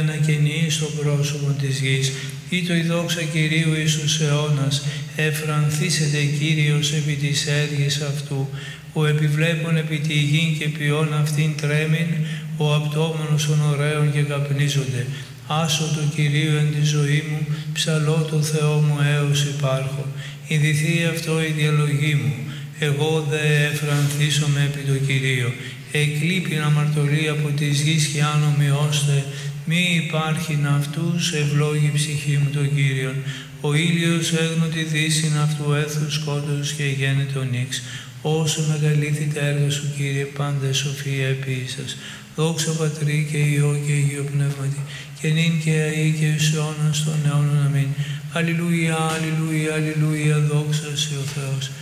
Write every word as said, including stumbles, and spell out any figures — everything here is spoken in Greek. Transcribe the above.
ανακαινεί στο πρόσωπο της γης. Ήτο η δόξα Κυρίου εις τους αιώνας, εφρανθήσεται Κύριος επί της έργης αυτού, ο επιβλέπων επί τη γην και ποιόν αυτήν τρέμειν, ο απτόμενος των ωραίων και καπνίζονται. Άσω το Κυρίου εν τη ζωή μου, ψαλώ το Θεό μου έως υπάρχω. Ιδηθεί αυτό η διαλογή μου, εγώ δε εφρανθήσομαι επί το Κυρίο. Εκλείπειν αμαρτωλή από της γης και αν ομοιώστε, μη υπάρχειν αυτούς, ευλόγη ψυχή μου το Κύριον. Ο ήλιος έγνω τη δύσιν αυτού έθους σκότους και γένετο νύξ. Όσο μεγαλήθη τα έργα σου, Κύριε, πάντα σοφία επίσης. Δόξα Πατρί και Υιό και Αγίο Πνεύματι, και νυν και αεί και εις αιώνας των αιώνων. Αμήν. Αλληλούια, αλληλούια, αλληλούια, δόξα σε ο Θεός.